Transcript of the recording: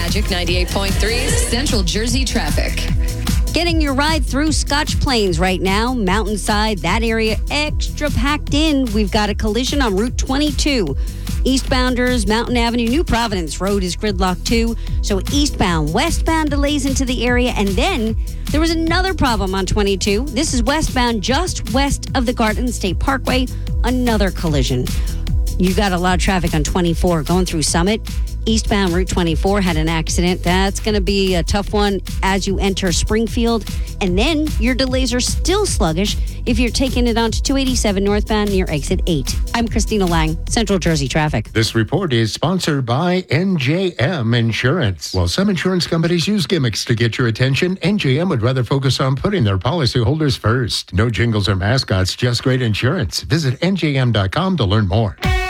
Magic 98.3's Central Jersey traffic. Getting your ride through Scotch Plains right now. Mountainside, that area extra packed in. We've got a collision on Route 22. Eastbounders, Mountain Avenue, New Providence Road is gridlocked too. So eastbound, westbound delays into the area. And then there was another problem on 22. This is westbound just west of the Garden State Parkway. Another collision. You got a lot of traffic on 24 going through Summit. Eastbound Route 24 had an accident. That's going to be a tough one as you enter Springfield. And then your delays are still sluggish if you're taking it onto 287 northbound near exit 8. I'm Christina Lang, Central Jersey Traffic. This report is sponsored by NJM Insurance. While some insurance companies use gimmicks to get your attention, NJM would rather focus on putting their policyholders first. No jingles or mascots, just great insurance. Visit NJM.com to learn more.